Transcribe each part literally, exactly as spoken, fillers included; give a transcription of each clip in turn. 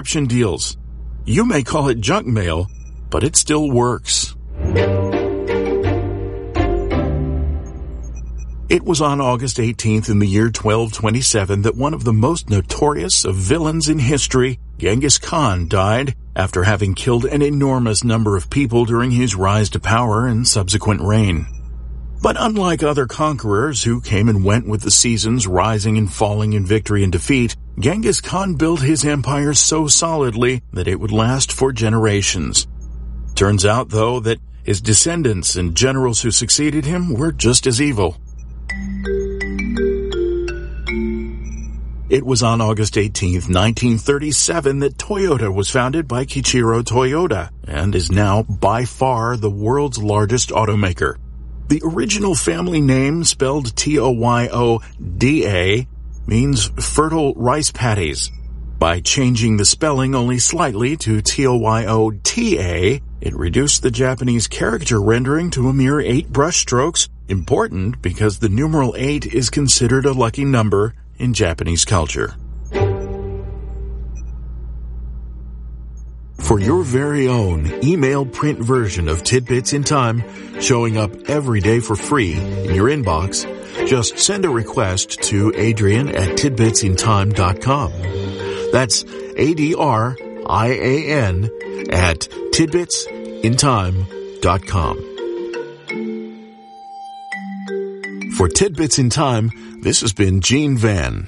subscription deals. You may call it junk mail, but it still works. It was on August eighteenth in the year twelve twenty-seven that one of the most notorious of villains in history, Genghis Khan, died after having killed an enormous number of people during his rise to power and subsequent reign. But unlike other conquerors who came and went with the seasons, rising and falling in victory and defeat, Genghis Khan built his empire so solidly that it would last for generations. Turns out, though, that his descendants and generals who succeeded him were just as evil. It was on August eighteenth, nineteen thirty-seven that Toyota was founded by Kiichiro Toyoda and is now by far the world's largest automaker. The original family name, spelled T O Y O D A, means fertile rice paddies. By changing the spelling only slightly to T O Y O T A, it reduced the Japanese character rendering to a mere eight brush strokes, important because the numeral eight is considered a lucky number in Japanese culture. For your very own email print version of Tidbits in Time, showing up every day for free in your inbox, just send a request to Adrian at tidbits in time dot com. That's A D R I A N at tidbits in time dot com. For Tidbits in Time, this has been Gene Van.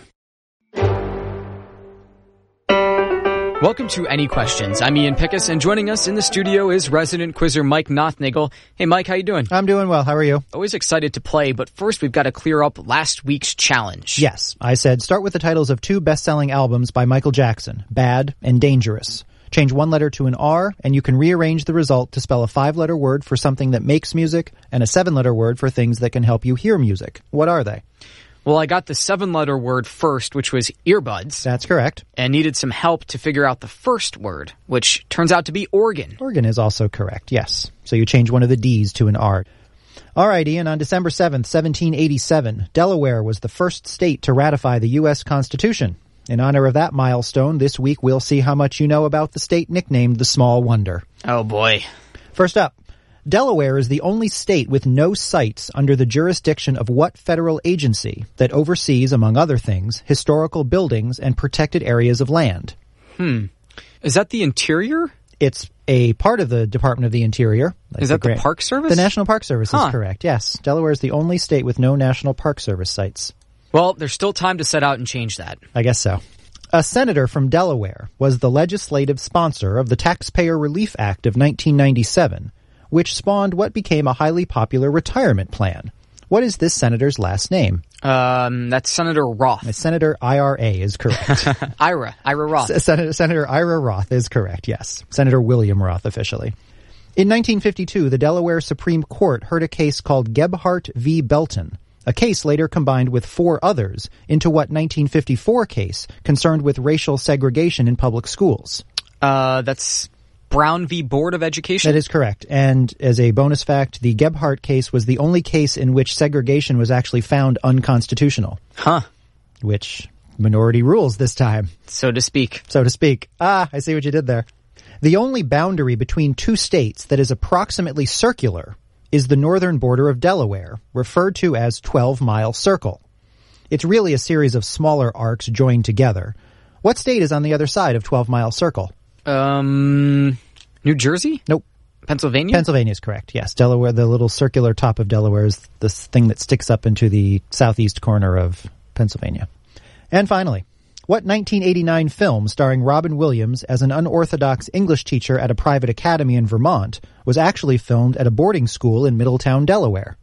Welcome to Any Questions. I'm Ian Pickus, and joining us in the studio is resident quizzer Mike Nothnagel. Hey, Mike, how you doing? I'm doing well. How are you? Always excited to play, but first we've got to clear up last week's challenge. Yes. I said start with the titles of two best-selling albums by Michael Jackson, Bad and Dangerous. Change one letter to an R, and you can rearrange the result to spell a five-letter word for something that makes music and a seven-letter word for things that can help you hear music. What are they? Well, I got the seven-letter word first, which was earbuds. That's correct. And needed some help to figure out the first word, which turns out to be organ. Organ is also correct, yes. So you change one of the D's to an R. All right, Ian, on December seventh, seventeen eighty-seven, Delaware was the first state to ratify the U S Constitution. In honor of that milestone, this week we'll see how much you know about the state nicknamed the Small Wonder. Oh, boy. First up, Delaware is the only state with no sites under the jurisdiction of what federal agency that oversees, among other things, historical buildings and protected areas of land? Hmm. Is that the Interior? It's a part of the Department of the Interior. Like is that the, the Park Service? The National Park Service huh. is correct, yes. Delaware is the only state with no National Park Service sites. Well, there's still time to set out and change that. I guess so. A senator from Delaware was the legislative sponsor of the Taxpayer Relief Act of nineteen ninety-seven, which spawned what became a highly popular retirement plan. What is this senator's last name? Um, that's Senator Roth. Senator I R A is correct. Ira. Ira Roth. S- Senator, Senator Ira Roth is correct, yes. Senator William Roth, officially. In nineteen fifty-two, the Delaware Supreme Court heard a case called Gebhardt v. Belton. A case later combined with four others into what nineteen fifty-four case concerned with racial segregation in public schools. Uh, that's Brown v. Board of Education? That is correct. And as a bonus fact, the Gebhardt case was the only case in which segregation was actually found unconstitutional. Huh. Which, minority rules this time. So to speak. So to speak. Ah, I see what you did there. The only boundary between two states that is approximately circular is the northern border of Delaware, referred to as twelve-mile Circle. It's really a series of smaller arcs joined together. What state is on the other side of twelve-mile Circle? Um, New Jersey? Nope. Pennsylvania? Pennsylvania is correct, yes. Delaware, the little circular top of Delaware is this thing that sticks up into the southeast corner of Pennsylvania. And finally, what nineteen eighty-nine film starring Robin Williams as an unorthodox English teacher at a private academy in Vermont was actually filmed at a boarding school in Middletown, Delaware?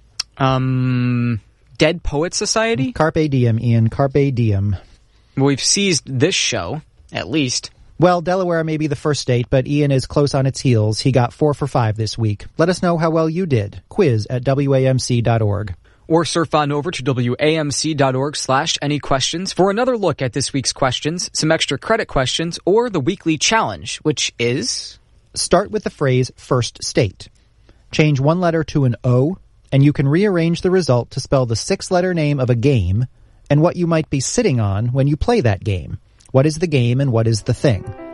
Um, Dead Poets Society? Carpe diem, Ian. Carpe diem. We've seized this show, at least. Well, Delaware may be the first state, but Ian is close on its heels. He got four for five this week. Let us know how well you did. Quiz at W A M C dot org. Or surf on over to W A M C dot org slash any questions for another look at this week's questions, some extra credit questions, or the weekly challenge, which is... Start with the phrase first state. Change one letter to an O, and you can rearrange the result to spell the six-letter name of a game and what you might be sitting on when you play that game. What is the game and what is the thing?